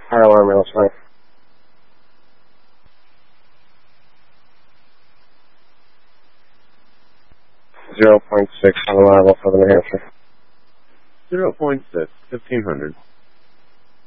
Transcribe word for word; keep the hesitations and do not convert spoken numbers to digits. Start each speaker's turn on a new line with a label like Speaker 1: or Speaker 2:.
Speaker 1: Fire alarm, Real Strength. zero point six on arrival for the New Hampshire.
Speaker 2: zero point six, fifteen hundred.